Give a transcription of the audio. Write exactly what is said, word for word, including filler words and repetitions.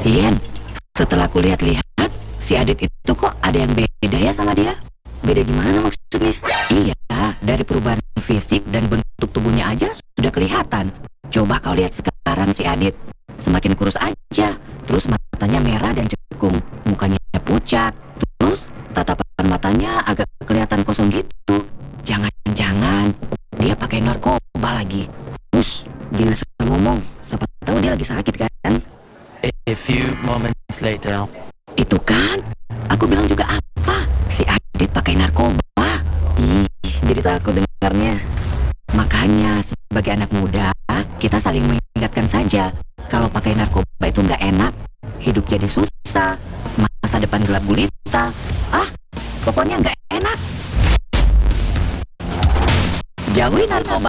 Ian, setelah aku lihat-lihat, si Adit itu kok ada yang beda ya sama dia? Beda gimana maksudnya? Iya, dari perubahan fisik dan bentuk tubuhnya aja sudah kelihatan. Coba kau lihat sekarang si Adit, semakin kurus aja, terus matanya merah dan cekung, mukanya pucat, terus tatapan matanya agak kelihatan kosong gitu. Jangan-jangan dia pakai narkoba lagi. Us, dia nggak salah ngomong. Siapa tahu dia lagi sakit kan? A few moments later. Itu kan, aku bilang juga apa? Si Adit pakai narkoba. Ih, jadi takut dengarnya. Makanya sebagai anak muda, kita saling mengingatkan saja. Kalau pakai narkoba itu nggak enak, hidup jadi susah, masa depan gelap gulita. Ah, pokoknya nggak enak. Jauhi narkoba.